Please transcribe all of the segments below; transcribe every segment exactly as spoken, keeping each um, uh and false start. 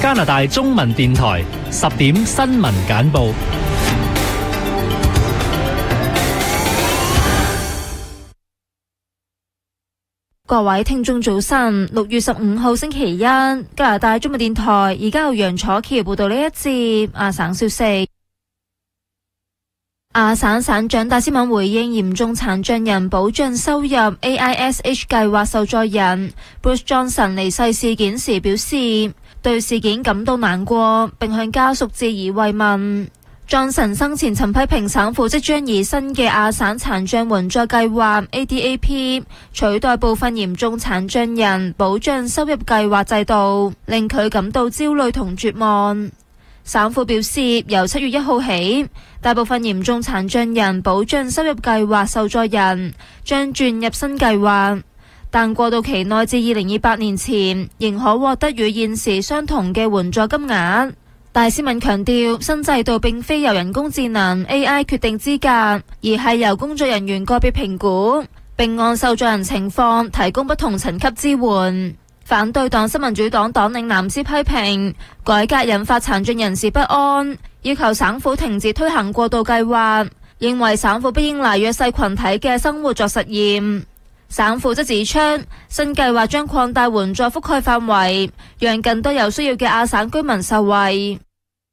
加拿大中文電台十點新聞簡報。 各位聽眾早晨，六月十五號星期一，加拿大中文電台而家由楊楚橋報道呢一節亞省消息。亞省省長戴斯敏回應嚴重殘障人保障收入 A I S H 計劃受助人 Bruce Johnson 離世事件時表示，對事件感到難過，並向家屬致以慰問。Johnson 生前曾批評省府即將以新嘅亞省殘障援助計劃 A D A P 取代部分嚴重殘障人保障收入計劃制度，令佢感到焦慮同絕望。省府表示，由七月一號起，大部分嚴重殘障人保障收入計劃受助人將轉入新計劃，但過渡期內至二零二八年前仍可獲得與現時相同嘅援助金額。戴斯敏強調，新制度並非由人工智能 A I 決定資格，而係由工作人員個別評估，並按受助人情況提供不同層級支援。反對黨新民主黨黨領藍斯批評改革引發殘障人士不安，要求省府停止推行過渡計劃，認為省府不應拿弱勢群體嘅生活作實驗。省府則指出，新計劃將擴大援助覆蓋範圍，讓更多有需要嘅亞省居民受惠。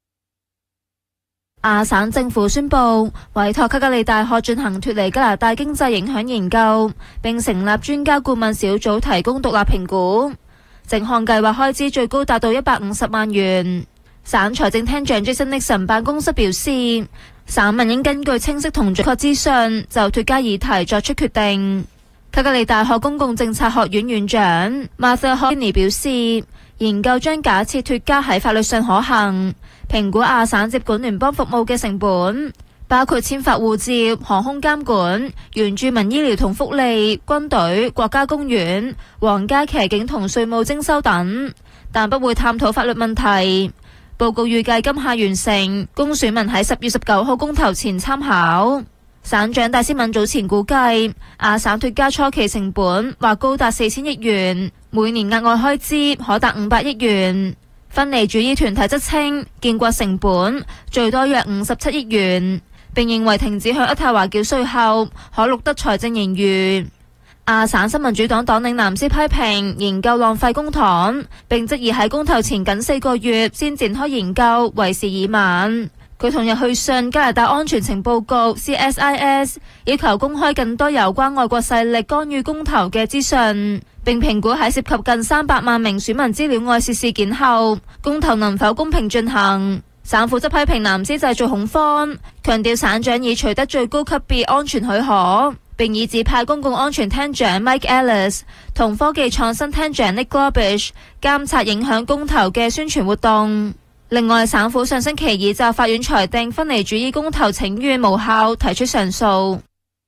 亞省政府宣布委託卡加利大學進行脫離加拿大經濟影響研究，並成立專家顧問小組提供獨立評估。整項計劃開支最高達到一百五十萬元。省財政廳長 Jason Nixon 辦公室表示，省民應根據清晰同準確資訊就脫加議題作出決定。卡加利大學公共政策學院院長 Martha Hoyne 表示，研究將假設脫加喺法律上可行，評估亞省接管聯邦服務嘅成本，包括簽發護照、航空監管、原住民醫療同福利、軍隊、國家公園、皇家騎警同稅務徵收等，但不會探討法律問題。報告預計今夏完成，供選民喺十月十九號公投前參考。省長戴斯敏早前估計，亞省脫加初期成本或高達四千億元，每年額外開支可達五百億元。分離主義團體則稱，建國成本最多約五十七億元，並認為停止向渥太華繳稅後可錄得財政盈餘。亞省新民主黨黨領藍斯批評研究浪費公帑，並質疑喺公投前僅四個月先展開研究，為時已晚。佢同日去信加拿大安全情報局 C S I S， 要求公開更多有關外國勢力干預公投嘅資訊，並評估喺涉及近三百萬名選民資料外泄事件後，公投能否公平進行。省府則批評藍斯製造恐慌，強調省長已取得最高級別安全許可，並已指派公共安全廳長 Mike Ellis 同科技創新廳長 Nick Globish 監察影響公投嘅宣傳活動。另外，省府上星期已就法院裁定分離主義公投請願無效提出上訴。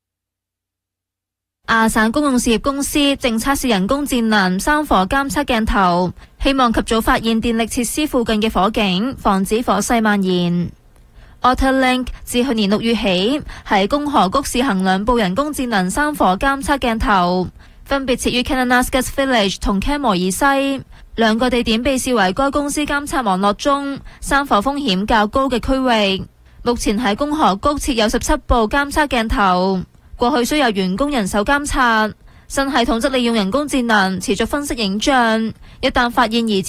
亞省公共事業公司正測試人工智能山火監測鏡頭，希望及早發現電力設施附近嘅火警，防止火勢蔓延。Otterlink 自去年六月起喺公河谷試行兩部人工智能山火監測鏡頭，分別設於 Kananaskis Village 同 Canmore 以西。兩個地點被視為該公司監測網絡中山火風險較高嘅區域。目前喺公河谷設有十七部監測鏡頭，過去需由員工人手監測。新系統則利用人工智能持續分析影像，一旦發現疑似